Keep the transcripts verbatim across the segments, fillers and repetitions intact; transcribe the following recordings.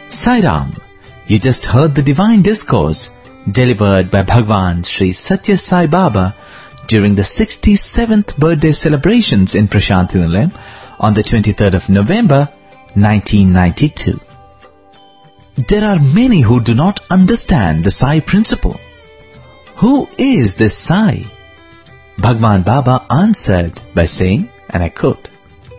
Sai Ram, you just heard the divine discourse delivered by Bhagwan Sri Satya Sai Baba during the sixty-seventh birthday celebrations in Prashanthi Nilayam on the twenty-third of November, nineteen ninety-two. There are many who do not understand the Sai principle. Who is this Sai? Bhagwan Baba answered by saying, and I quote,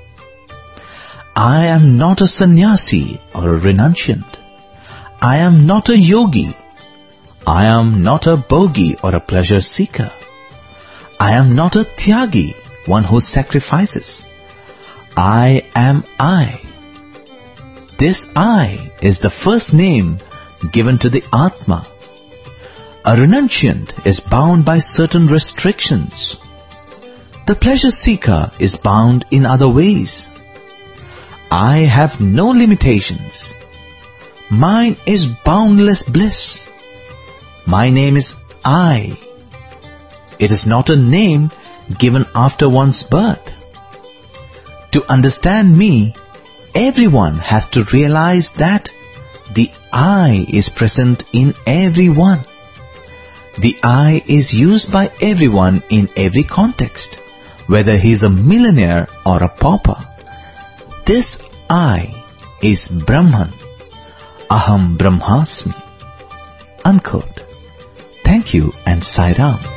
I am not a sannyasi or a renunciant. I am not a yogi. I am not a bogi or a pleasure seeker. I am not a tyagi, one who sacrifices. I am I. This I is the first name given to the Atma. A renunciant is bound by certain restrictions. The pleasure seeker is bound in other ways. I have no limitations. Mine is boundless bliss. My name is I. It is not a name given after one's birth. To understand me, everyone has to realize that the I is present in everyone. The I is used by everyone in every context, whether he is a millionaire or a pauper. This I is Brahman. Aham Brahmasmi. Unquote. Thank you and Sai Ram.